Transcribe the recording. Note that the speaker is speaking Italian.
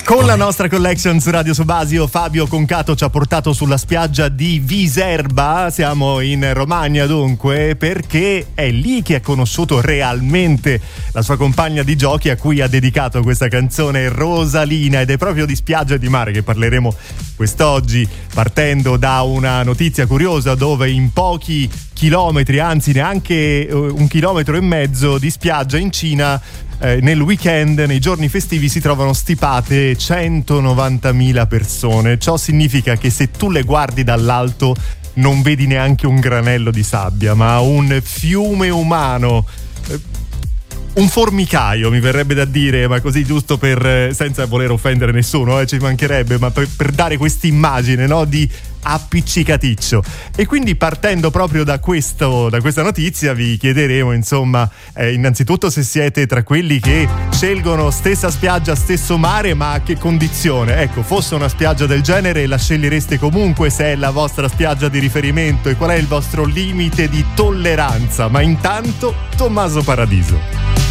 Con la nostra collection su Radio Subasio, Fabio Concato ci ha portato sulla spiaggia di Viserba. Siamo in Romagna dunque, perché è lì che ha conosciuto realmente la sua compagna di giochi, a cui ha dedicato questa canzone, Rosalina. Ed è proprio di spiaggia e di mare che parleremo quest'oggi, partendo da una notizia curiosa dove in pochi chilometri, anzi neanche 1,5 chilometri di spiaggia in Cina, nel weekend, nei giorni festivi, si trovano stipate 190.000 persone. Ciò significa che se tu le guardi dall'alto non vedi neanche un granello di sabbia, ma un fiume umano, un formicaio mi verrebbe da dire, ma così giusto per, senza voler offendere nessuno, ci mancherebbe, ma per dare questa immagine, no, di appiccicaticcio. E quindi, partendo proprio da questa notizia, vi chiederemo insomma innanzitutto se siete tra quelli che scelgono stessa spiaggia, stesso mare, ma a che condizione. Ecco, fosse una spiaggia del genere, la scegliereste comunque se è la vostra spiaggia di riferimento, e qual è il vostro limite di tolleranza? Ma intanto Tommaso Paradiso.